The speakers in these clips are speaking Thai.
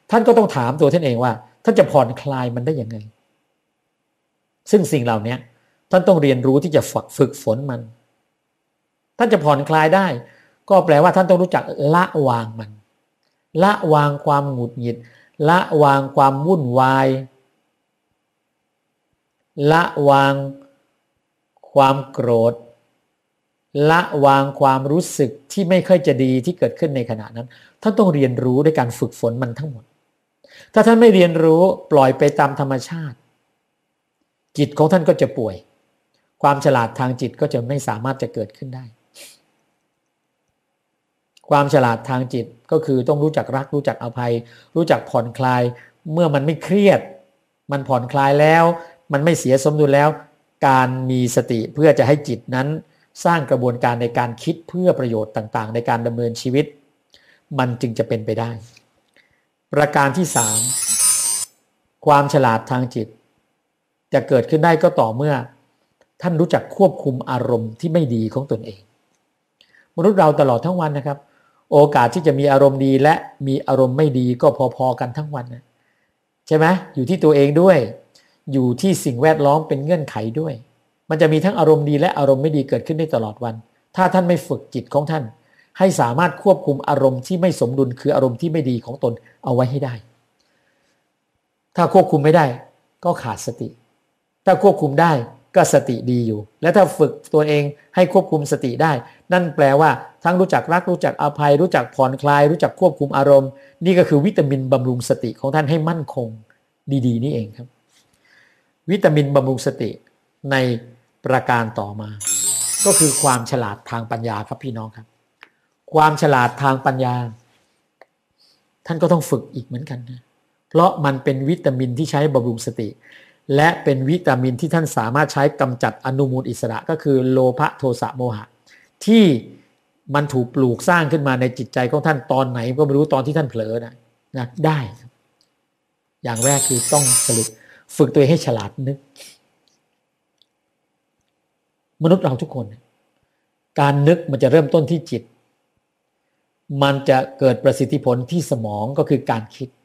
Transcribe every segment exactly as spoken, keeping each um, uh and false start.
ท่านก็ต้องถามตัวท่านเองว่าท่านจะผ่อนคลายมันได้ยังไงซึ่งสิ่งเหล่านี้ท่านต้องเรียนรู้ที่จะฝึกฝึกฝนมันท่านจะผ่อนคลายได้ก็แปลว่าท่านต้องรู้จักละวางมันละวางความหงุดหงิดละวางความวุ่นวายละวางความโกรธละวางความรู้สึกที่ไม่ค่อยจะดีที่เกิดขึ้นในขณะนั้นท่านต้องเรียนรู้ด้วยการฝึกฝนมันทั้งหมดถ้าท่านไม่เรียนรู้ปล่อยไปตามธรรมชาติจิตของท่านก็จะป่วยความฉลาดทางจิตก็จะไม่สามารถจะเกิดขึ้นได้ความฉลาดทางจิตก็คือต้องรู้จักรักรู้จักอภัยรู้จักผ่อนคลายเมื่อมันไม่เครียดมันผ่อนคลายแล้วมันไม่เสียสมดุลแล้วการมีสติเพื่อจะให้จิตนั้นสร้างกระบวนการในการคิดเพื่อประโยชน์ต่างๆในการดำเนินชีวิตมันจึงจะเป็นไปได้ประการที่สามความฉลาดทางจิตจะเกิดขึ้นได้ก็ต่อเมื่อท่านรู้จักควบคุมอารมณ์ที่ไม่ดีของตนเองมนุษย์เราตลอดทั้งวันนะครับโอกาสที่จะมีอารมณ์ดีและมีอารมณ์ไม่ดีก็พอๆกันทั้งวันนะใช่ไหมอยู่ที่ตัวเองด้วยอยู่ที่สิ่งแวดล้อมเป็นเงื่อนไขด้วยมันจะมีทั้งอารมณ์ดีและอารมณ์ไม่ดีเกิดขึ้นได้ตลอดวันถ้าท่านไม่ฝึกจิตของท่านให้สามารถควบคุมอารมณ์ที่ไม่สมดุลคืออารมณ์ที่ไม่ดีของตนเอาไว้ให้ได้ถ้าควบคุมไม่ได้ก็ขาดสติถ้าควบคุมได้ก็สติดีอยู่และถ้าฝึกตัวเองให้ควบคุมสติได้นั่นแปลว่าทั้งรู้จักรักรู้จักอภัยรู้จักผ่อนคลายรู้จักควบคุมอารมณ์นี่ก็คือวิตามินบำรุงสติของท่านให้มั่นคงดีๆนี่เองครับวิตามินบำรุงสติในประการต่อมาก็คือความฉลาดทางปัญญาครับพี่น้องครับความฉลาดทางปัญญาท่านก็ต้องฝึกอีกเหมือนกันนะเพราะมันเป็นวิตามินที่ใช้บำรุงสติและเป็นวิตามินที่ท่านสามารถใช้กำจัดอนุมูลอิสระก็คือโลภะโทสะโมหะที่มันถูกปลูกสร้างขึ้นมาในจิตใจของท่านตอนไหนก็ไม่รู้ตอนที่ท่านเผลอนะนะได้อย่างแรกคือต้องสรุปฝึกตัวเองให้ฉลาดนึกมนุษย์เราทุกคนการนึกมันจะเริ่มต้นที่จิตมันจะเกิดประสิทธิผลที่สมองก็คือการคิด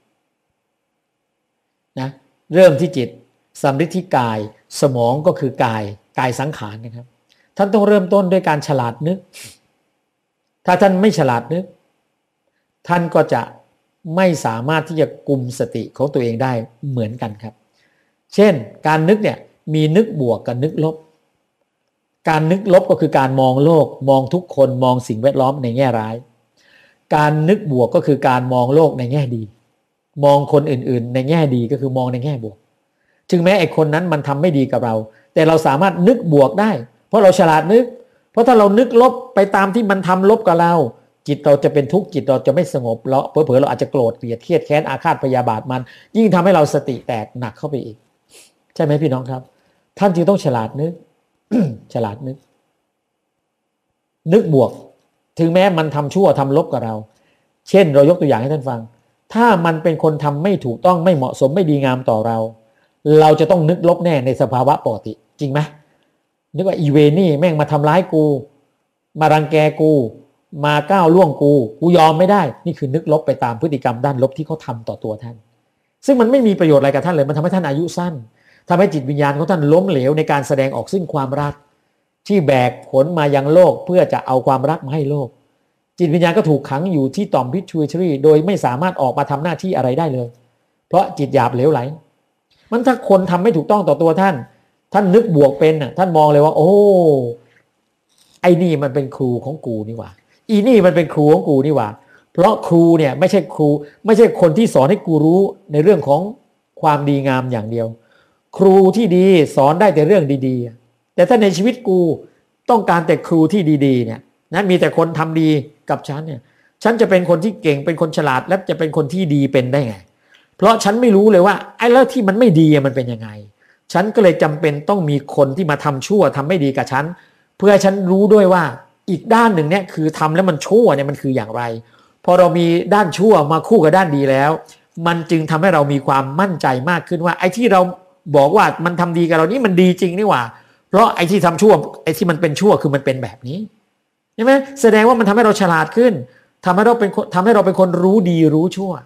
นะเริ่มที่จิตสำฤทธิกายสมองก็คือกายกายสังขารนะครับท่านต้องเริ่มต้นด้วยการฉลาดนึกถ้าท่านไม่ฉลาดนึกท่านก็จะไม่สามารถที่จะกุมสติของตัวเองได้เหมือนกันครับเช่นการนึกเนี่ยมีนึกบวกกับนึกลบการนึกลบก็คือการมองโลกมองทุกคนมองสิ่งแวดล้อมในแง่ร้ายการนึกบวกก็คือการมองโลกในแง่ดีมองคนอื่นๆในแง่ดีก็คือมองในแง่บวกถึงแม้ไอ้คนนั้นมันทำไม่ดีกับเราแต่เราสามารถนึกบวกได้เพราะเราฉลาดนึกเพราะถ้าเรานึกลบไปตามที่มันทำลบกับเราจิตเราจะเป็นทุกข์จิตเราจะไม่สงบแล้วเผลอๆเราอาจจะโกรธเกลียดเครียดแค้นอาฆาตพยาบาทมันยิ่งทำให้เราสติแตกหนักเข้าไปอีกใช่ไหมพี่น้องครับท่านจึงต้องฉลาดนึก ฉลาดนึกนึกบวกถึงแม้มันทำชั่วทำลบกับเราเช่นเรายกตัวอย่างให้ท่านฟังถ้ามันเป็นคนทำไม่ถูกต้องไม่เหมาะสมไม่ดีงามต่อเราเราจะต้องนึกลบแน่ในสภาวะปกติจริงไหมนึกว่าอีเวนี่แม่งมาทำร้ายกูมารังแกกูมาก้าวล่วงกูกูยอมไม่ได้นี่คือนึกลบไปตามพฤติกรรมด้านลบที่เขาทำต่อตัวท่านซึ่งมันไม่มีประโยชน์อะไรกับท่านเลยมันทำให้ท่านอายุสั้นทำให้จิตวิญญาณของท่านล้มเหลวในการแสดงออกซึ่งความรักที่แบกผลมายังโลกเพื่อจะเอาความรักมาให้โลกจิตวิญญาณก็ถูกขังอยู่ที่ต่อมพิทูทรีโดยไม่สามารถออกมาทำหน้าที่อะไรได้เลยเพราะจิตหยาบเหลวไหลมันถ้าคนทำไม่ถูกต้องต่อตัวท่านท่านนึกบวกเป็นน่ะท่านมองเลยว่าโอ้ไอ้นี่มันเป็นครูของกูนี่หว่าอีนี่มันเป็นครูของกูนี่หว่าเพราะครูเนี่ยไม่ใช่ครูไม่ใช่คนที่สอนให้กูรู้ในเรื่องของความดีงามอย่างเดียวครูที่ดีสอนได้แต่เรื่องดีๆแต่ถ้าในชีวิตกูต้องการแต่ครูที่ดีๆเนี่ยนะมีแต่คนทำดีกับฉันเนี่ยฉันจะเป็นคนที่เก่งเป็นคนฉลาดและจะเป็นคนที่ดีเป็นได้ไงเพราะฉันไม่รู้เลยว่าไอ้แล้วที่มันไม่ดีมันเป็นยังไงฉันก็เลยจำเป็นต้องมีคนที่มาทำชั่วทำไม่ดีกับฉันเพื่อฉันรู้ด้วยว่าอีกด้านหนึ่งเนี่ยคือทำแล้วมันชั่วเนี่ยมันคืออย่างไรพอเรามีด้านชั่วมาคู่กับด้านดีแล้วมันจึงทำให้เรามีความมั่นใจมากขึ้นว่าไอ้ที่เราบอกว่ามันทำดีกับเรานี่มันดีจริงนี่หว่าเพราะไอ้ที่ทำชั่วไอ้ที่มันเป็นชั่วคือมันเป็นแบบนี้ใช่ไหมแสดงว่ามันทำให้เราฉลาดขึ้นทำให้เราเป็นทำให้เราเป็นคนรู้ดีรู้ชั่ว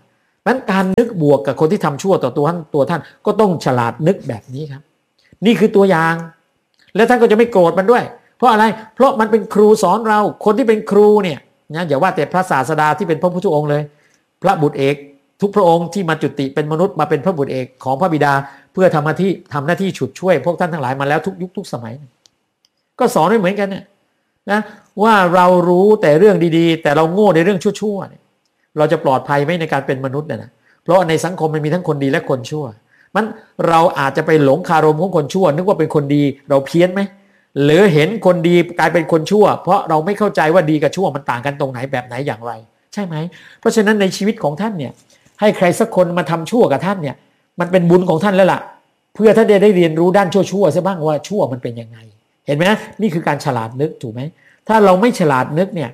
เพราะฉะนั้นการนึกบวกกับคนที่ทำชั่วต่อตัวท่านตัวท่านก็ต้องฉลาดนึกแบบนี้ครับนี่คือตัวอย่างแล้วท่านก็จะไม่โกรธมันด้วยเพราะอะไรเพราะมันเป็นครูสอนเราคนที่เป็นครูเนี่ยนะอย่าว่าแต่พระศาสดาที่เป็นพระพุทธองค์เลยพระบุตรเอกทุกพระองค์ที่มาจุติเป็นมนุษย์มาเป็นพระบุตรเอกของพระบิดาเพื่อทำหน้าที่ทำหน้าที่ฉุดช่วยพวกท่านทั้งหลายมาแล้วทุกยุคทุกสมัยก็สอนไม่เหมือนกันเนี่ยนะว่าเรารู้แต่เรื่องดีๆแต่เราโง่ในเรื่องชั่วๆเนี่ยเราจะปลอดภัยไหมในการเป็นมนุษย์เนี่ยนะเพราะในสังคมมันมีทั้งคนดีและคนชั่วมันเราอาจจะไปหลงคารมของคนชั่วนึกว่าเป็นคนดีเราเพี้ยนไหมหรือเห็นคนดีกลายเป็นคนชั่วเพราะเราไม่เข้าใจว่าดีกับชั่วมันต่างกันตรงไหนแบบไหนอย่างไรใช่ไหมเพราะฉะนั้นในชีวิตของท่านเนี่ยให้ใครสักคนมาทำชั่วกับท่านเนี่ยมันเป็นบุญของท่านแล้วล่ะเพื่อท่านจะได้เรียนรู้ด้านชั่วๆซะบ้างว่าชั่วมันเป็นยังไงเห็นไหมนี่คือการฉลาดนึกถูกไหมถ้าเราไม่ฉลาดนึกเนี่ย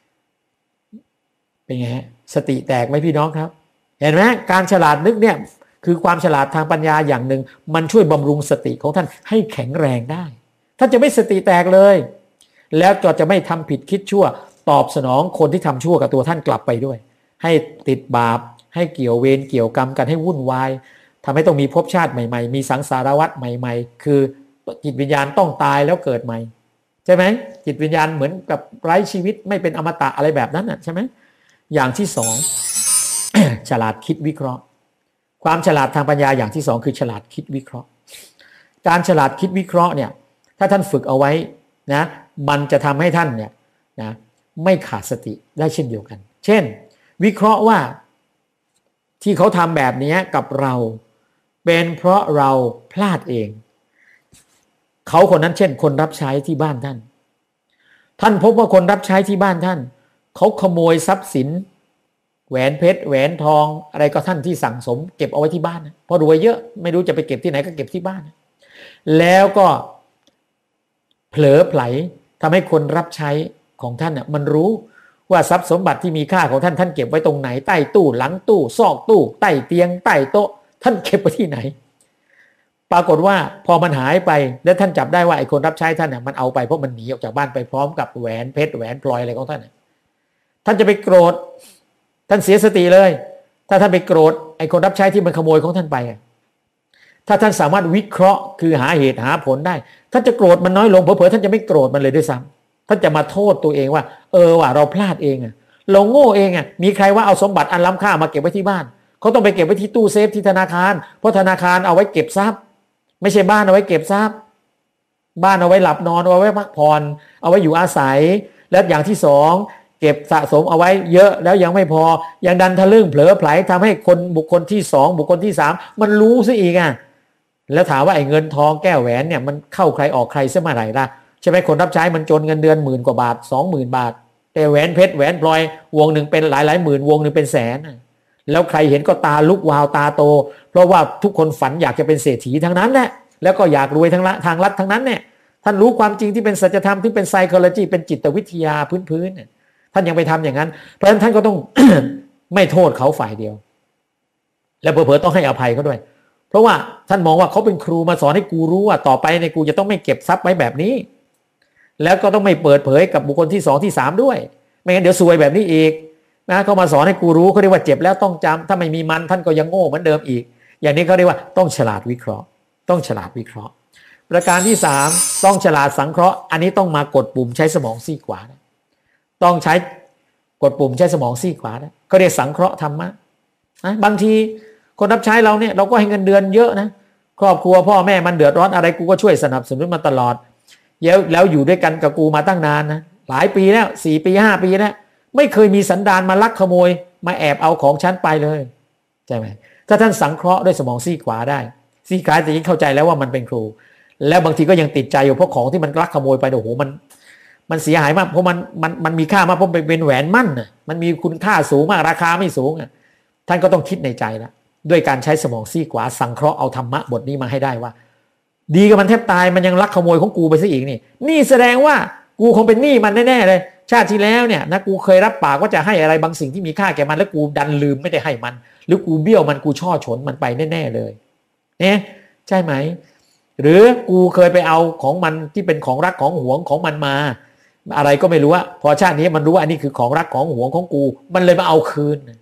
เป็นไงฮะสติแตกไหมพี่น้องครับเห็นไหมการฉลาดนึกเนี่ยคือความฉลาดทางปัญญาอย่างหนึ่งมันช่วยบำรุงสติของท่านให้แข็งแรงได้ท่านจะไม่สติแตกเลยแล้วก็จะไม่ทำผิดคิดชั่วตอบสนองคนที่ทำชั่วกับตัวท่านกลับไปด้วยให้ติดบาปให้เกี่ยวเวรเกี่ยวกรรมกันให้วุ่นวายทำให้ต้องมีภพชาติใหม่ๆมีสังสารวัฏใหม่ๆคือจิตวิญญาณต้องตายแล้วเกิดใหม่ใช่ไหมจิตวิญญาณเหมือนกับไร้ชีวิตไม่เป็นอมตะอะไรแบบนั้นน่ะใช่ไหมอย่างที่สอง ฉลาดคิดวิเคราะห์ความฉลาดทางปัญญาอย่างที่สองคือฉลาดคิดวิเคราะห์การฉลาดคิดวิเคราะห์เนี่ยถ้าท่านฝึกเอาไว้นะมันจะทำให้ท่านเนี่ยนะไม่ขาดสติได้เช่นเดียวกันเช่นวิเคราะห์ว่าที่เขาทำแบบนี้กับเราเป็นเพราะเราพลาดเองเขาคนนั้นเช่นคนรับใช้ที่บ้านท่านท่านพบว่าคนรับใช้ที่บ้านท่านเขาขโมยทรัพย์สินแหวนเพชรแหวนทองอะไรก็ท่านที่สั่งสมเก็บเอาไว้ที่บ้านนะเพราะรวยเยอะไม่รู้จะไปเก็บที่ไหนก็เก็บที่บ้านนะแล้วก็เผลอไผลทำให้คนรับใช้ของท่านน่ะมันรู้ว่าทรัพย์สมบัติที่มีค่าของท่านท่านเก็บไว้ตรงไหนใต้ตู้หลังตู้ซอกตู้ใต้เตียงใต้โต๊ะท่านเก็บไว้ที่ไหนปรากฏว่าพอมันหายไปแล้วท่านจับได้ว่าไอ้คนรับใช้ท่านเนี่ยมันเอาไปเพราะมันหนีออกจากบ้านไปพร้อมกับแหวนเพชรแหวนพลอยอะไรของท่านท่านจะไปโกรธท่านเสียสติเลยถ้าท่านไปโกรธไอ้คนรับใช้ที่มันขโมยของท่านไปถ้าท่านสามารถวิเคราะห์คือหาเหตุหาผลได้ท่านจะโกรธมันน้อยลงเผลอๆท่านจะไม่โกรธมันเลยด้วยซ้ำท่านจะมาโทษตัวเองว่าเออว่ะเราพลาดเองอ่ะเราโง่เองอ่ะมีใครว่าเอาสมบัติอันล้ำค่ามาเก็บไว้ที่บ้านเขาต้องไปเก็บไว้ที่ตู้เซฟที่ธนาคารเพราะธนาคารเอาไว้เก็บทรัพย์ไม่ใช่บ้านเอาไว้เก็บทรัพย์บ้านเอาไว้หลับนอนเอาไว้พักผ่อนเอาไว้อยู่อาศัยและอย่างที่สองเก็บสะสมเอาไว้เยอะแล้วยังไม่พอยังดันทะลึ่งเผลอไผลทำให้คนบุคคลที่สองบุคคลที่สามมันรู้ซะอีกอ่ะแล้วถามว่าไอ้เงินทองแก้วแหวนเนี่ยมันเข้าใครออกใครซะเมื่อไหร่ล่ะใช่ไหมคนรับใช้มันจนเงินเดือนหมื่นกว่าบาทสองหมื่นบาทแต่แหวนเพชรแหวนพลอยวงหนึ่งเป็นหลายหลายหมื่นวงหนึ่งเป็นแสนแล้วใครเห็นก็ตาลุกวาวตาโตเพราะว่าทุกคนฝันอยากจะเป็นเศรษฐีทั้งนั้นแหละแล้วก็อยากรวยทั้งละทางลัดทั้งนั้นเนี่ยท่านรู้ความจริงที่เป็นสัจธรรมที่เป็นไซโคโลจีเป็นจิตวิทยาพื้นๆเนี่ยท่านยังไปทำอย่างนั้นเพราะฉะนั้นท่านก็ต้อง ไม่โทษเขาฝ่ายเดียวแล้วเผลอๆต้องให้อภัยเขาด้วยเพราะว่าท่านมองว่าเขาเป็นครูมาสอนให้กูรู้ว่าต่อไปในกูจะต้องไม่เก็บทรัพย์ไว้แบบนี้แล้วก็ต้องไม่เปิดเผยกับบุคคลที่สองที่สามด้วยไม่งั้นเดี๋ยวซวยแบบนี้อีกนะเขามาสอนให้กูรู้เขาเรียกว่าเจ็บแล้วต้องจำถ้าไม่มีมันท่านก็ยังโง่เหมือนเดิมอีกอย่างนี้เขาเรียกว่าต้องฉลาดวิเคราะห์ต้องฉลาดวิเคราะห์ประการที่สามต้องฉลาดสังเคราะห์อันนี้ต้องมากดปุ่มใช้สมองซีกขวานะต้องใช้กดปุ่มใช้สมองซีกขวานะเขาเรียกสังเคราะห์ธรรมะนะบางทีคนรับใช้เราเนี่ยเราก็ให้เงินเดือนเยอะนะครอบครัวพ่อแม่มันเดือดร้อนอะไรกูก็ช่วยสนับสนุนมาตลอดแล้วอยู่ด้วยกันกับกูมาตั้งนานนะหลายปีแล้วสี่ปีห้าปีแล้วไม่เคยมีสันดานมาลักขโมยมาแอบเอาของฉันไปเลยใช่ไหมถ้าท่านสังเคราะห์ด้วยสมองซีกขวาได้ซีกซ้ายจะยิ่งเข้าใจแล้วว่ามันเป็นครูแล้วบางทีก็ยังติดใจอยู่เพราะของที่มันลักขโมยไปโอ้โหมันมันเสียหายมากเพราะมันมันมันมีค่ามากเพราะเป็นแหวนมั่นน่ะมันมีคุณค่าสูงมากราคาไม่สูงอ่ะท่านก็ต้องคิดในใจแล้วด้วยการใช้สมองซีกขวาสังเคราะห์เอาธรรมะบทนี้มาให้ได้ว่าดีกับมันแทบตายมันยังลักขโมยของกูไปซะอีกนี่นี่แสดงว่ากูคงเป็นหนี้มันแน่ๆเลยชาติที่แล้วเนี่ยนะกูเคยรับปากว่าจะให้อะไรบางสิ่งที่มีค่าแก่มันแล้วกูดันลืมไม่ได้ให้มันหรือกูเบี้ยวมันกูช่อฉนมันไปแน่ๆเลยเนี่ยใช่ไหมหรือกูเคยไปเอาของมันที่เป็นของรักของหวงของมันมาอะไรก็ไม่รู้ว่าพอชาตินี้มันรู้ว่าอันนี้คือของรักของหวงของกูมันเลยมาเอาคืน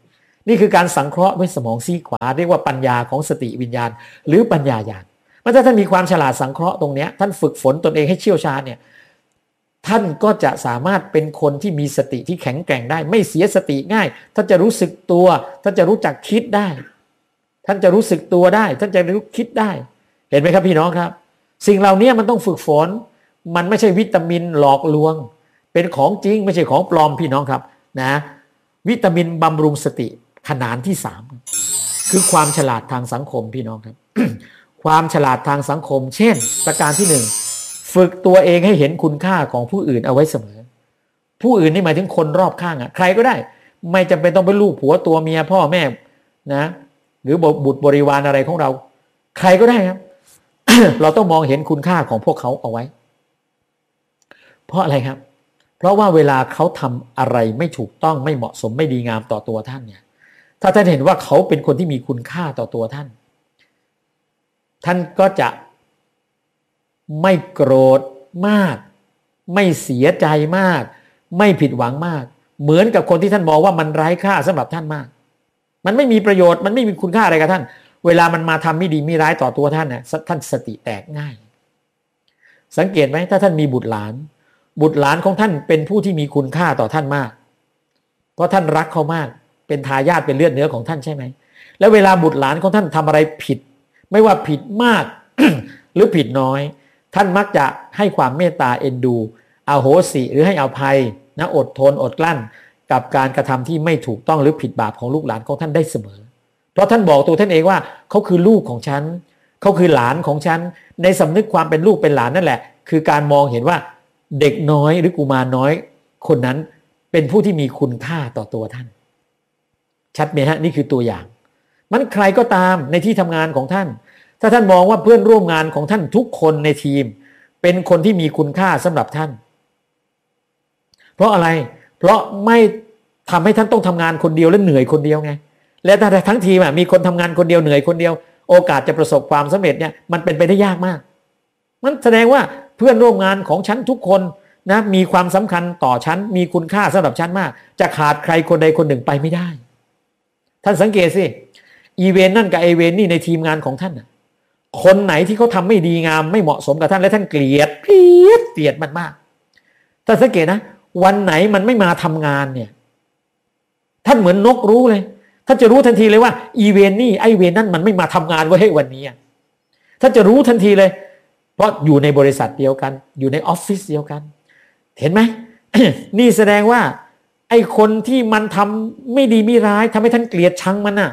นี่คือการสังเคราะห์ด้วยสมองซีกขวาเรียกว่าปัญญาของสติวิญญาณหรือปัญญาญาณเมื่อถ้าท่านมีความฉลาดสังเคราะห์ตรงนี้ท่านฝึกฝนตนเองให้เชี่ยวชาญเนี่ยท่านก็จะสามารถเป็นคนที่มีสติที่แข็งแกร่งได้ไม่เสียสติง่ายท่านจะรู้สึกตัวท่านจะรู้จักคิดได้ท่านจะรู้สึกตัวได้ท่านจะรู้คิดได้เห็นไหมครับพี่น้องครับสิ่งเหล่านี้มันต้องฝึกฝนมันไม่ใช่วิตามินหลอกลวงเป็นของจริงไม่ใช่ของปลอมพี่น้องครับนะวิตามินบำรุงสติขนานที่สามคือความฉลาดทางสังคมพี่น้องครับ ความฉลาดทางสังคมเช่นประการที่หนึ่งฝึกตัวเองให้เห็นคุณค่าของผู้อื่นเอาไว้เสมอผู้อื่นนี่หมายถึงคนรอบข้างอ่ะใครก็ได้ไม่จำเป็นต้องเป็นลูกผัวตัวเมียพ่อแม่นะหรือบุตรบริวารอะไรของเราใครก็ได้ครับ เราต้องมองเห็นคุณค่าของพวกเขาเอาไว้เพราะอะไรครับเพราะว่าเวลาเขาทำอะไรไม่ถูกต้องไม่เหมาะสมไม่ดีงามต่อตัวท่านเนี่ยถ้าท่านเห็นว่าเขาเป็นคนที่มีคุณค่าต่อตัวท่านท่านก็จะไม่โกรธมากไม่เสียใจมากไม่ผิดหวังมากเหมือนกับคนที่ท่านมองว่ามันไร้ค่าสำหรับท่านมากมันไม่มีประโยชน์มันไม่มีคุณค่าอะไรกับท่านเวลามันมาทำไม่ดีไม่ร้ายต่อตัวท่านเนี่ยท่านสติแตกง่ายสังเกตไหมถ้าท่านมีบุตรหลานบุตรหลานของท่านเป็นผู้ที่มีคุณค่าต่อท่านมากเพราะท่านรักเขามากเป็นทายาทเป็นเลือดเนื้อของท่านใช่ไหมแล้วเวลาบุตรหลานของท่านทำอะไรผิดไม่ว่าผิดมาก หรือผิดน้อยท่านมักจะให้ความเมตตาเอ็นดูอโหสิหรือให้อภัยนะอดทนอดกลั้นกับการกระทำที่ไม่ถูกต้องหรือผิดบาปของลูกหลานของท่านได้เสมอเพราะท่านบอกตัวท่านเองว่าเขาคือลูกของฉันเขาคือหลานของฉันในสำนึกความเป็นลูกเป็นหลานนั่นแหละคือการมองเห็นว่าเด็กน้อยหรือกุมารน้อยคนนั้นเป็นผู้ที่มีคุณค่าต่อตัวท่านชัดไหมฮะนี่คือตัวอย่างมันใครก็ตามในที่ทำงานของท่านถ้าท่านมองว่าเพื่อนร่วมงานของท่านทุกคนในทีมเป็นคนที่มีคุณค่าสำหรับท่านเพราะอะไรเพราะไม่ทำให้ท่านต้องทำงานคนเดียวและเหนื่อยคนเดียวไงและถ้าทั้งทีมมีคนทำงานคนเดียวเหนื่อยคนเดียวโอกาสจะประสบความสำเร็จเนี่ยมันเป็นไปได้ยากมากมันแสดงว่าเพื่อนร่วมงานของฉันทุกคนนะมีความสำคัญต่อฉันมีคุณค่าสำหรับฉันมากจะขาดใครคนใดคนหนึ่งไปไม่ได้ท่านสังเกตสิอีเวนต์นั่นกับไอเวนต์นี่ในทีมงานของท่านน่ะคนไหนที่เขาทำไม่ดีงามไม่เหมาะสมกับท่านและท่านเกลียดเกลียดเกลียดมันมากท่านสังเกตนะวันไหนมันไม่มาทำงานเนี่ยท่านเหมือนนกรู้เลยท่านจะรู้ทันทีเลยว่าอีเวนต์นี่ไอเวนต์นั่นมันไม่มาทำงานไว้ให้วันนี้ท่านจะรู้ทันทีเลยเพราะอยู่ในบริษัทเดียวกันอยู่ในออฟฟิศเดียวกันเห็นไหม นี่แสดงว่าไอคนที่มันทำไม่ดีไม่ร้ายทำให้ท่านเกลียดชังมันน่ะ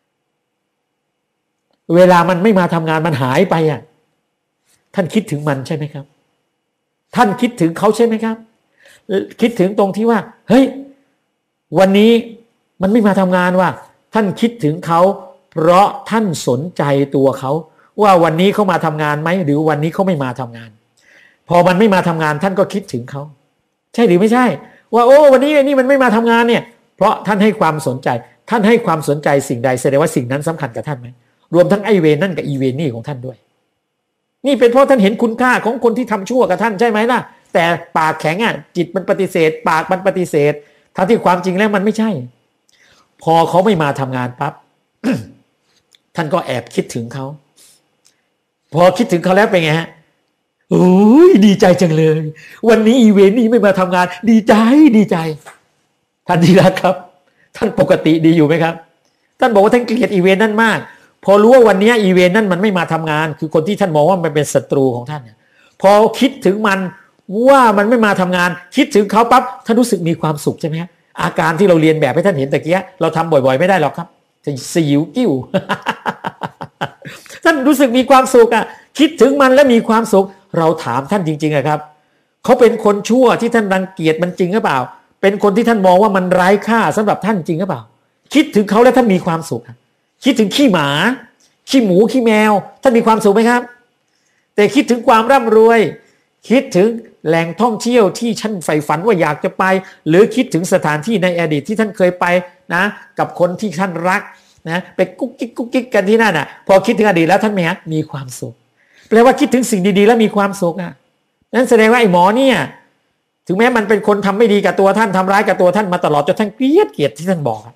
เวลามันไม่มาทำงานมันหายไปอ่ะท่านคิดถึงมันใช่ไหมครับท่านคิดถึงเขาใช่ไหมครับคิดถึงตรงที่ว่าเฮ้ยวันนี้มันไม่มาทำงานว่าท่านคิดถึงเขาเพราะท่านสนใจตัวเขาว่าวันนี้เขามาทำงานไหมหรือวันนี้เขาไม่มาทำงานพอมันไม่มาทำงานท่านก็คิดถึงเขาใช่หรือไม่ใช่ว่าโอ้วันนี้ไอ้นี่มันไม่มาทำงานเนี่ยเพราะท่านให้ความสนใจท่านให้ความสนใจสิ่งใดแสดงว่าสิ่งนั้นสำคัญกับท่านไหมรวมทั้งไอเวนนั่นกับอีเวนนี่ของท่านด้วยนี่เป็นเพราะท่านเห็นคุณค่าของคนที่ทำชั่วกับท่านใช่ไหมล่ะแต่ปากแข็งอ่ะจิตมันปฏิเสธปากมันปฏิเสธทั้งที่ความจริงแล้วมันไม่ใช่พอเขาไม่มาทำงานปั๊บ ท่านก็แอบคิดถึงเขาพอคิดถึงเขาแล้วเป็นไงฮะโอ้ยดีใจจังเลยวันนี้อีเวนต์นี้ไม่มาทำงานดีใจดีใจท่านดีแล้วครับท่านปกติดีอยู่ไหมครับท่านบอกว่าท่านเกลียดอีเวนต์นั่นมากพอรู้ว่าวันนี้อีเวนต์นั่นมันไม่มาทำงานคือคนที่ท่านมองว่ามันเป็นศัตรูของท่านพอคิดถึงมันว่ามันไม่มาทำงานคิดถึงเขาปั๊บท่านรู้สึกมีความสุขใช่ไหมฮะอาการที่เราเรียนแบบให้ท่านเห็นตะเกียเราทำบ่อยๆไม่ได้หรอกครับจะสิวกิ้ว ท่านรู้สึกมีความสุขอ่ะคิดถึงมันแล้วมีความสุขเราถามท่านจริงๆอะครับเขาเป็นคนชั่วที่ท่านรังเกียจมันจริงหรือเปล่าเป็นคนที่ท่านมองว่ามันไร้ค่าสำหรับท่านจริงหรือเปล่าคิดถึงเขาแล้วท่านมีความสุขคิดถึงขี้หมาขี้หมูขี้แมวท่านมีความสุขไหมครับแต่คิดถึงความร่ำรวยคิดถึงแหล่งท่องเที่ยวที่ท่านใฝ่ฝันว่าอยากจะไปหรือคิดถึงสถานที่ในอดีตที่ท่านเคยไปนะกับคนที่ท่านรักนะไปกุ๊กกิ๊กกุ๊กกิ๊กกันที่นั่นน่ะพอคิดถึงอดีตแล้วท่านมีมีความสุขแปลว่าคิดถึงสิ่งดีๆแล้วมีความสุขอ่ะนั่นแสดงว่าไอ้หมอเนี่ยถึงแม้มันเป็นคนทำไม่ดีกับตัวท่านทำร้ายกับตัวท่านมาตลอดจนท่านเกลียดเกลียดที่ท่านบอก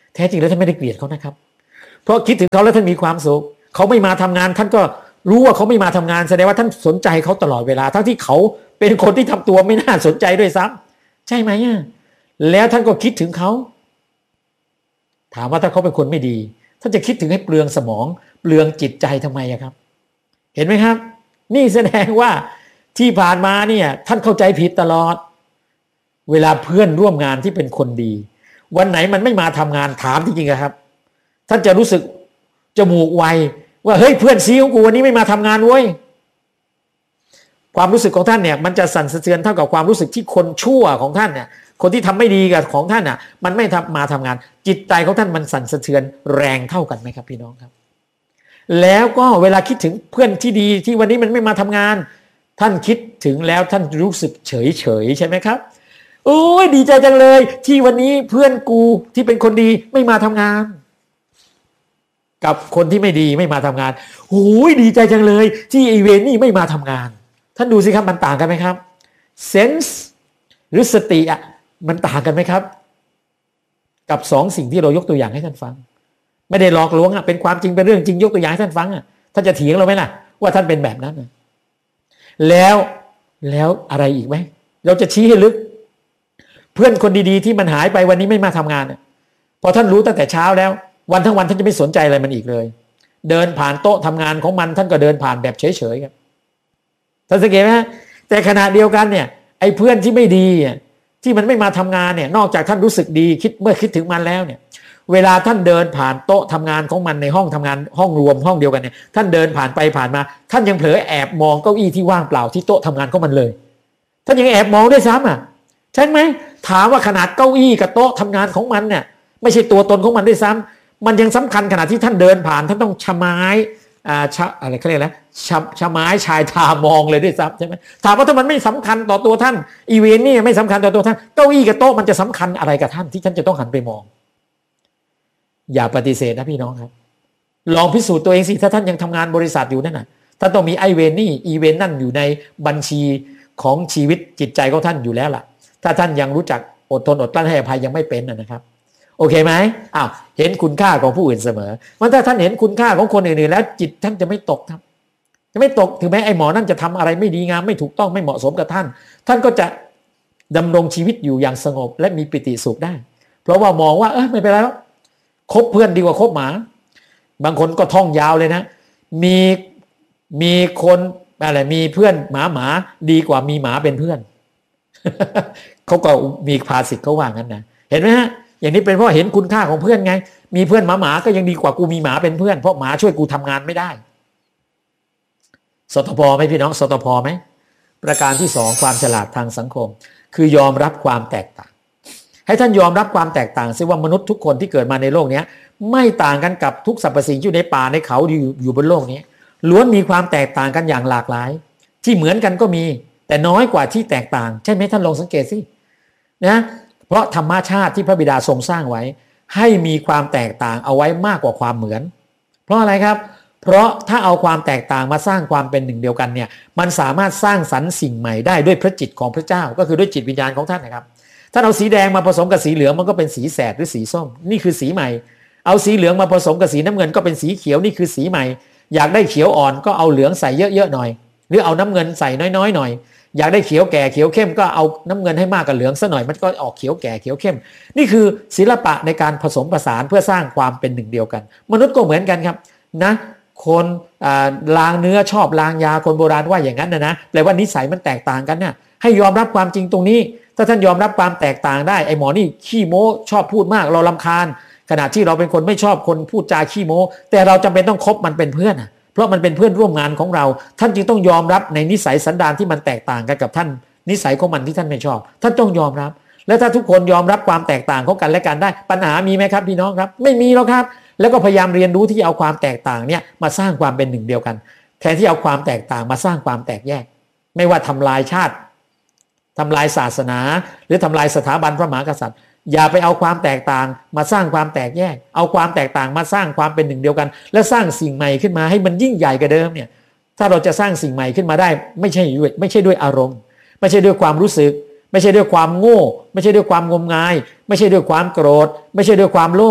แท้จริงแล้วท่านไม่ได้เกลียดเขานะครับเพราะคิดถึงเขาแล้วท่านมีความสุขเขาไม่มาทำงานท่านก็รู้ว่าเขาไม่มาทำงานแสดงว่าท่านสนใจเขาตลอดเวลาทั้งที่เขาเป็นคนที่ทำตัวไม่น่าสนใจด้วยซ้ำใช่ไหมอ่ะแล้วท่านก็คิดถึงเขาถามว่าถ้าเขาเป็นคนไม่ดีท่านจะคิดถึงให้เปลืองสมองเปลืองจิตใจทำไมอะครับเห็นไหมครับนี่แสดงว่าที่ผ่านมาเนี่ยท่านเข้าใจผิดตลอดเวลาเพื่อนร่วมงานที่เป็นคนดีวันไหนมันไม่มาทำงานถามจริงๆครับท่านจะรู้สึกจมูกไวว่าเฮ้ยเพื่อนซีของกูวันนี้ไม่มาทำงานเว้ยความรู้สึกของท่านเนี่ยมันจะสั่นสะเทือนเท่ากับความรู้สึกที่คนชั่วของท่านเนี่ยคนที่ทำไม่ดีกับของท่านอ่ะมันไม่ทำมาทำงานจิตใจของท่านมันสั่นสะเทือนแรงเท่ากันไหมครับพี่น้องครับแล้วก็เวลาคิดถึงเพื่อนที่ดีที่วันนี้มันไม่มาทำงานท่านคิดถึงแล้วท่านรู้สึกเฉยเฉยใช่ไหมครับโอ้ยดีใจจังเลยที่วันนี้เพื่อนกูที่เป็นคนดีไม่มาทำงานกับคนที่ไม่ดีไม่มาทำงานโอ้ยดีใจจังเลยที่อีเวนต์นี่ไม่มาทำงานท่านดูสิครับมันต่างกันไหมครับเซนส์หรือสติอ่ะมันต่างกันไหมครับกับสองสิ่งที่เรายกตัวอย่างให้ท่านฟังไม่ได้หลอกลวงอ่ะเป็นความจริงเป็นเรื่องจริงยกตัวอย่างให้ท่านฟังอ่ะท่านจะเถียงเราไหมล่ะว่าท่านเป็นแบบนั้นนะแล้วแล้วอะไรอีกไหมเราจะชี้ให้ลึกเพื่อนคนดีๆที่มันหายไปวันนี้ไม่มาทำงานเนี่ยพอท่านรู้ตั้งแต่เช้าแล้ววันทั้งวันท่านจะไม่สนใจอะไรมันอีกเลยเดินผ่านโต๊ะทำงานของมันท่านก็เดินผ่านแบบเฉยๆครับท่านสังเกตไหมแต่ขณะเดียวกันเนี่ยไอ้เพื่อนที่ไม่ดีที่มันไม่มาทำงานเนี่ยนอกจากท่านรู้สึกดีคิดเมื่อคิดถึงมันแล้วเนี่ยเวลาท่านเดินผ่านโต๊ะทำงานของมันในห้องทำงานห้องรวมห้องเดียวกันเนี่ยท่านเดินผ่านไปผ่านมาท่านยังเผลอแอบมองเก้าอี้ที่ว่างเปล่าที่โต๊ะทำงานของมันเลยท่านยังแอบมองด้วยซ้ำอ่ะใช่ไหมถามว่าขนาดเก้าอี้กับโต๊ะทำงานของมันเนี่ยไม่ใช่ตัวตนของมันด้วยซ้ำมันยังสำคัญขนาดที่ท่านเดินผ่านท่านต้องชะไม้อ่าชะอะไรเขาเรียกอะไรชะชะไม้ชายตามองเลยด้วยซ้ำใช่ไหมถามว่าถ้ามันไม่สำคัญต่อตัวท่านอีเวนต์นี่ไม่สำคัญต่อตัวท่านเก้าอี้กับโต๊ะมันจะสำคัญอะไรกับท่านที่ท่านจะต้องหันไปมองอย่าปฏิเสธนะพี่น้องครับลองพิสูจน์ตัวเองสิถ้าท่านยังทำงานบริษัทอยู่นั่นน่ะท่านต้องมีไอเวนนี่อีเวนต์นั่นอยู่ในบัญชีของชีวิตจิตใจของท่านอยู่แล้วล่ะถ้าท่านยังรู้จักอดทนอดกลั้นให้อภัยยังไม่เป็นนะครับโอเคไหมอ้าวเห็นคุณค่าของผู้อื่นเสมอมันถ้าท่านเห็นคุณค่าของคนอื่นๆแล้วจิตท่านจะไม่ตกครับจะไม่ตกถึงแม้ไอ้หมอนั่นจะทำอะไรไม่ดีงามไม่ถูกต้องไม่เหมาะสมกับท่านท่านก็จะดำรงชีวิตอยู่อย่างสงบและมีปิติสุขได้เพราะว่ามองว่าเออไม่เป็นไรแล้วคบเพื่อนดีกว่าคบหมาบางคนก็ท่องยาวเลยนะมีมีคนอะไรมีเพื่อนหมาหมาดีกว่ามีหมาเป็นเพื่อน เขาก็มีภาษิตเขาว่างั้นนะเห็นไหมฮะอย่างนี้เป็นเพราะเห็นคุณค่าของเพื่อนไงมีเพื่อนหมาหมาก็ยังดีกว่ากูมีหมาเป็นเพื่อนเพราะหมาช่วยกูทำงานไม่ได้สตพไหมพี่น้องสตพไหมประการที่สองความฉลาดทางสังคมคือยอมรับความแตกต่างให้ท่านยอมรับความแตกต่างซิว่ามนุษย์ทุกคนที่เกิดมาในโลกนี้ไม่ต่างกันกับทุกสรรพสิ่งอยู่ในป่าในเขาอยู่อยู่บนโลกนี้ล้วนมีความแตกต่างกันอย่างหลากหลายที่เหมือนกันก็มีแต่น้อยกว่าที่แตกต่างใช่ไหมท่านลองสังเกตสินะเพราะธรรมชาติที่พระบิดาทรงสร้างไว้ให้มีความแตกต่างเอาไว้มากกว่าความเหมือนเพราะอะไรครับเพราะถ้าเอาความแตกต่างมาสร้างความเป็นหนึ่งเดียวกันเนี่ยมันสามารถสร้างสรรค์สิ่งใหม่ได้ด้วยพระจิตของพระเจ้าก็คือด้วยจิตวิญญาณของท่านนะครับถ้าเอาสีแดงมาผสมกับสีเหลืองมันก็เป็นสีแสดหรือสีส้มนี่คือสีใหม่เอาสีเหลืองมาผสมกับสีน้ำเงินก็เป็นสีเขียวนี่คือสีใหม่อยากได้เขียวอ่อนก็เอาเหลืองใส่เยอะๆหน่อยหรือเอาน้ำเงินใส่น้อยๆหน่อยอยากได้เขียวแก่เขียวเข้มก็เอาน้ำเงินให้มากกับเหลืองซะหน่อยมันก็ออกเขียวแก่เขียวเข้มนี่คือศิลปะในการผสมผสานเพื่อสร้างความเป็นหนึ่งเดียวกันมนุษย์ก็เหมือนกันครับนะคนล้างเนื้อชอบล้างยาคนโบราณว่าอย่างนั้นนะนะแปลว่านิสัยมันแตกต่างกันเนี่ยให้ยอมรับความจริงตรงนี้ถ้าท่านยอมรับความแตกต่างได้ไอ้หมอนี่ขี้โม้ชอบพูดมากเรารำคาญขณะที่เราเป็นคนไม่ชอบคนพูดจาขี้โม้แต่เราจำเป็นต้องคบมันเป็นเพื่อนเพราะมันเป็นเพื่อนร่วมงานของเราท่านจึงต้องยอมรับในนิสัยสันดานที่มันแตกต่างกันกับท่านนิสัยของมันที่ท่านไม่ชอบท่านต้องยอมรับและถ้าทุกคนยอมรับความแตกต่างของกันและกันได้ปัญหามีไหมครับพี่น้องครับไม่มีหรอกครับแล้วก็พยายามเรียนรู้ที่จะเอาความแตกต่างเนี่ยมาสร้างความเป็นหนึ่งเดียวกันแทนที่เอาความแตกต่างมาสร้างความแตกแยกไม่ว่าทำลายชาติทำลายศาสนาหรือทำลายสถาบันพระมหากษัตริย์อย่าไปเอาความแตกต่างมาสร้างความแตกแยกเอาความแตกต่างมาสร้างความเป็นหนึ่งเดียวกันและสร้างสิ่งใหม่ขึ้นมาให้มันยิ่งใหญ่กว่าเดิมเนี่ยถ้าเราจะสร้างสิ่งใหม่ขึ้นมาได้ไม่ใช่ด้วยไม่ใช่ด้วยอารมณ์ไม่ใช่ด้วยความรู้สึกไม่ใช่ด้วยความโง่ไม่ใช่ด้วยความงมงายไม่ใช่ด้วยความโกรธไม่ใช่ด้วยความโลภ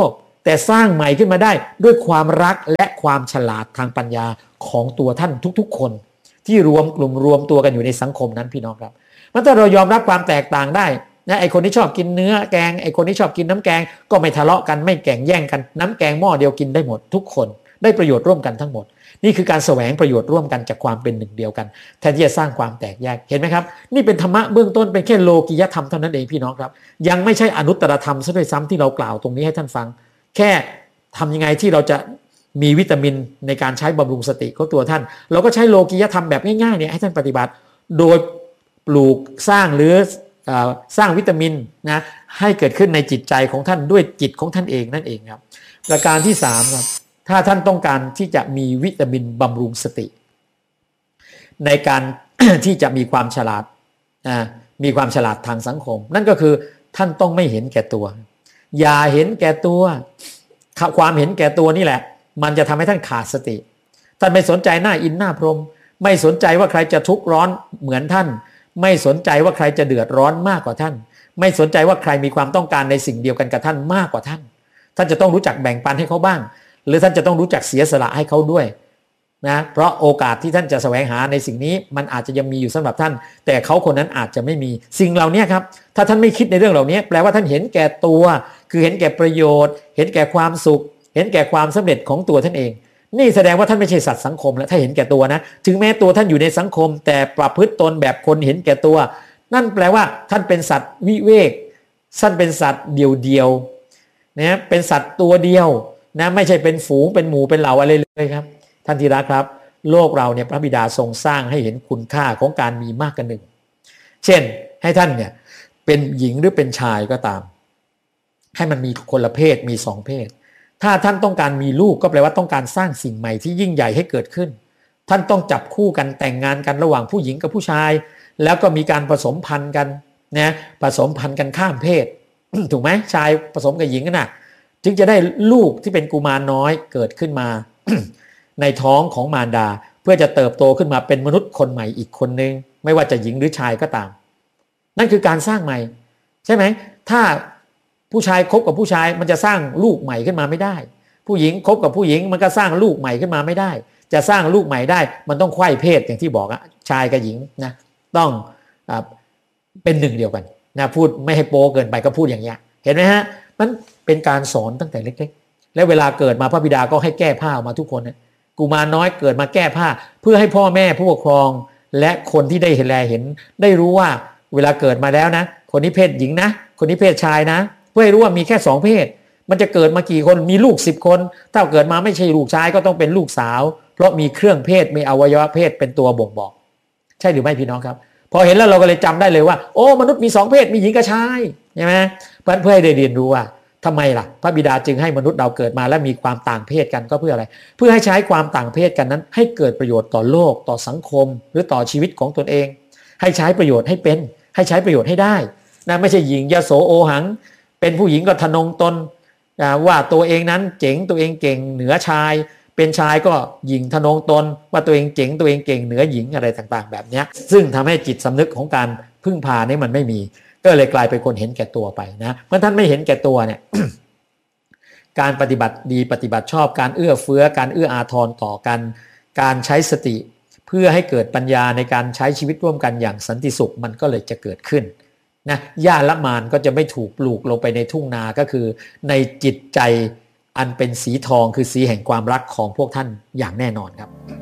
แต่สร้างใหม่ขึ้นมาได้ด้วยความรักและความฉลาดทางปัญญาของตัวท่านทุกๆคนที่รวมกลุ่มรวมตัวกันอยู่ในสังคมนั้นพี่น้องครับมันถ้าเรายอมรับความแตกต่างได้นะไอคนที่ชอบกินเนื้อแกงไอคนที่ชอบกินน้ำแกงก็ไม่ทะเลาะกันไม่แข่งแย่งกันน้ำแกงหม้อเดียวกินได้หมดทุกคนได้ประโยชน์ร่วมกันทั้งหมดนี่คือการแสวงประโยชน์ร่วมกันจากความเป็นหนึ่งเดียวกันแทนที่จะสร้างความแตกแยกเห็นไหมครับนี่เป็นธรรมะเบื้องต้นเป็นแค่โลกิยธรรมเท่านั้นเองพี่น้องครับยังไม่ใช่อนุตตรธรรมซะด้วยซ้ำที่เรากล่าวตรงนี้ให้ท่านฟังแค่ทำยังไงที่เราจะมีวิตามินในการใช้บำรุงสติของตัวท่านเราก็ใช้โลกิยธรรมแบบง่ายๆเนี่ยให้ท่านปฏิบัติโดยปลูกสร้างหรือสร้างวิตามินนะให้เกิดขึ้นในจิตใจของท่านด้วยจิตของท่านเองนั่นเองครับประการที่สามครับถ้าท่านต้องการที่จะมีวิตามินบำรุงสติในการ ที่จะมีความฉลาดมีความฉลาดทางสังคมนั่นก็คือท่านต้องไม่เห็นแก่ตัวอย่าเห็นแก่ตัวความเห็นแก่ตัวนี่แหละมันจะทำให้ท่านขาดสติท่านไม่สนใจหน้าอินหน้าพรหมไม่สนใจว่าใครจะทุกข์ร้อนเหมือนท่านไม่สนใจว่าใครจะเดือดร้อนมากกว่าท่านไม่สนใจว่าใครมีความต้องการในสิ่งเดียวกันกับท่านมากกว่าท่านท่านจะต้องรู้จักแบ่งปันให้เขาบ้างหรือท่านจะต้องรู้จักเสียสละให้เขาด้วยนะเพราะโอกาสที่ท่านจะแสวงหาในสิ่งนี้มันอาจจะยังมีอยู่สำหรับท่านแต่เขาคนนั้นอาจจะไม่มีสิ่งเหล่านี้ครับถ้าท่านไม่คิดในเรื่องเหล่านี้แปลว่าท่านเห็นแก่ตัวคือเห็นแก่ประโยชน์เห็นแก่ความสุขเห็นแก่ความสำเร็จของตัวท่านเองนี่แสดงว่าท่านไม่ใช่สัตว์สังคมแล้วถ้าเห็นแก่ตัวนะถึงแม้ตัวท่านอยู่ในสังคมแต่ประพฤติตนแบบคนเห็นแก่ตัวนั่นแปลว่าท่านเป็นสัตว์วิเวกท่านเป็นสัตว์เดียวๆนะเป็นสัตว์ตัวเดียวนะไม่ใช่เป็นฝูงเป็นหมู่เป็นเหล่าอะไรเลยครับท่านที่รักครับโลกเราเนี่ยพระบิดาทรงสร้างให้เห็นคุณค่าของการมีมากกว่าหนึ่งเช่นให้ท่านเนี่ยเป็นหญิงหรือเป็นชายก็ตามให้มันมีคนละเพศมีสองเพศถ้าท่านต้องการมีลูกก็แปลว่าต้องการสร้างสิ่งใหม่ที่ยิ่งใหญ่ให้เกิดขึ้นท่านต้องจับคู่กันแต่งงานกันระหว่างผู้หญิงกับผู้ชายแล้วก็มีการผสมพันธุ์กันนะผสมพันธุ์กันข้ามเพศ ถูกไหมชายผสมกับหญิงน่ะจึงจะได้ลูกที่เป็นกุมารน้อยเกิดขึ้นมา ในท้องของมารดาเพื่อจะเติบโตขึ้นมาเป็นมนุษย์คนใหม่อีกคนนึงไม่ว่าจะหญิงหรือชายก็ตามนั่นคือการสร้างใหม่ใช่ไหมถ้าผู้ชายคบกับผู้ชายมันจะสร้างลูกใหม่ขึ้นมาไม่ได้ผู้หญิงคบกับผู้หญิงมันก็สร้างลูกใหม่ขึ้นมาไม่ได้จะสร้างลูกใหม่ได้มันต้องไขว้เพศอย่างที่บอกอะชายกับหญิงนะต้องอ่าเป็นหนึ่งเดียวกันนะพูดไม่ให้โป๊เกินไปก็พูดอย่างเงี้ยเห็นไหมฮะมันเป็นการสอนตั้งแต่เล็กๆและเวลาเกิดมาพระบิดาก็ให้แก้ผ้าออกมาทุกคนนะกุมารน้อยเกิดมาแก้ผ้าเพื่อให้พ่อแม่ผู้ปกครองและคนที่ได้เห็นแลเห็นได้รู้ว่าเวลาเกิดมาแล้วนะคนนี้เพศหญิงนะคนนี้เพศชายนะเพื่อให้รู้ว่ามีแค่สองเพศมันจะเกิดมากี่คนมีลูกสิบคนถ้าเกิดมาไม่ใช่ลูกชายก็ต้องเป็นลูกสาวเพราะมีเครื่องเพศมีอวัยวะเพศเป็นตัวบ่งบอกใช่หรือไม่พี่น้องครับพอเห็นแล้วเราก็เลยจำได้เลยว่าโอ้มนุษย์มีสองเพศมีหญิงกับชายใช่ไหมเพื่อเพื่อให้ได้เรียนรู้ว่าทำไมล่ะพระบิดาจึงให้มนุษย์เราเกิดมาและมีความต่างเพศกันก็เพื่ออะไรเพื่อให้ใช้ความต่างเพศกันนั้นให้เกิดประโยชน์ต่อโลกต่อสังคมหรือต่อชีวิตของตนเองให้ใช้ประโยชน์ให้เป็นให้ใช้ประโยชน์ให้ได้นะไม่ใช่หญิงยโสโอหังเป็นผู้หญิงก็ทะนงตนว่าตัวเองนั้นเจ๋งตัวเองเก่งเหนือชายเป็นชายก็หญิงทะนงตนว่าตัวเองเจ๋งตัวเองเก่งเหนือหญิงอะไรต่างๆแบบนี้ซึ่งทำให้จิตสำนึกของการพึ่งพานี่มันไม่มีก็เลยกลายเป็นคนเห็นแก่ตัวไปนะเมื่อท่านไม่เห็นแก่ตัวเนี่ย การปฏิบัติดีปฏิบัติชอบการเอื้อเฟื้อการเอื้ออาทรต่อกันการใช้สติเพื่อให้เกิดปัญญาในการใช้ชีวิตร่วมกันอย่างสันติสุขมันก็เลยจะเกิดขึ้นนะหญ้าละมานก็จะไม่ถูกปลูกลงไปในทุ่งนาก็คือในจิตใจอันเป็นสีทองคือสีแห่งความรักของพวกท่านอย่างแน่นอนครับ